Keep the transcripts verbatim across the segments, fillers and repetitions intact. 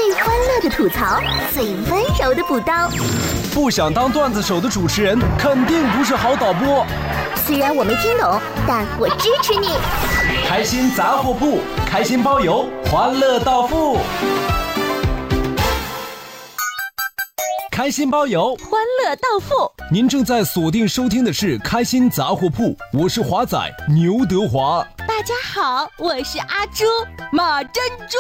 最欢乐的吐槽，最温柔的补刀。 不想当段子手的主持人，肯定不是好导播。 虽然我没听懂，但我支持你。 开心杂货铺，开心包邮，欢乐到付。开心包邮， 欢乐到付。 您正在锁定收听的是开心杂货铺，我是华仔牛德华。 大家好，我是阿朱马珍珠。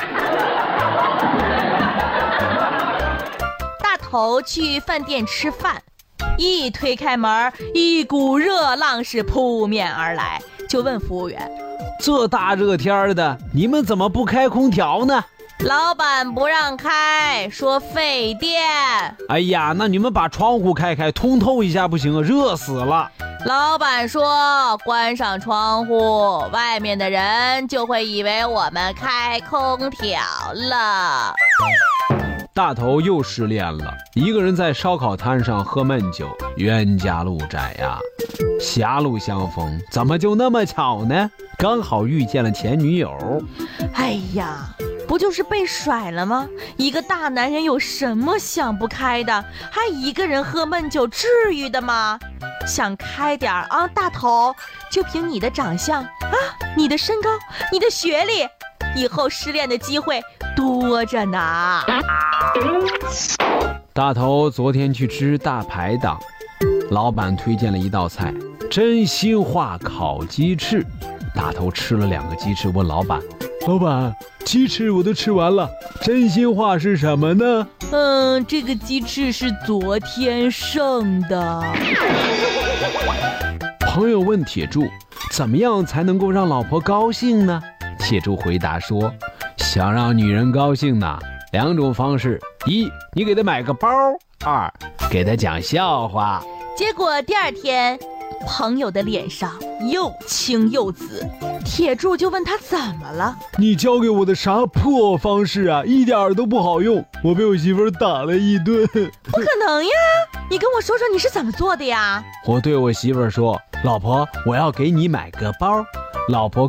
大头去饭店吃饭，一推开门，一股热浪是扑面而来，就问服务员： 这大热天的，你们怎么不开空调呢？ 老板不让开，说费电。 哎呀，那你们把窗户开开，通透一下不行啊，热死了。 老板说关上窗户，外面的人就会以为我们开空调了。 大头又失恋了，一个人在烧烤摊上喝闷酒，冤家路窄呀，狭路相逢，怎么就那么巧呢？刚好遇见了前女友。 哎呀，不就是被甩了吗？一个大男人有什么想不开的？还一个人喝闷酒，至于的吗？想开点啊，大头，就凭你的长相啊，你的身高，你的学历，以后失恋的机会多着呢。 大头昨天去吃大排档，老板推荐了一道菜，真心话烤鸡翅。大头吃了两个鸡翅，问老板：老板，鸡翅我都吃完了，真心话是什么呢？ 嗯，这个鸡翅是昨天剩的。 朋友问铁柱，怎么样才能够让老婆高兴呢？铁柱回答说，想让女人高兴呢，两种方式：一，你给她买个包；二，给她讲笑话。 结果第二天，朋友的脸上又青又紫，铁柱就问他怎么了。 你教给我的啥破方式啊，一点都不好用，我被我媳妇打了一顿。 不可能呀，你跟我说说你是怎么做的呀？ 我对我媳妇说，老婆，我要给你买个包。老婆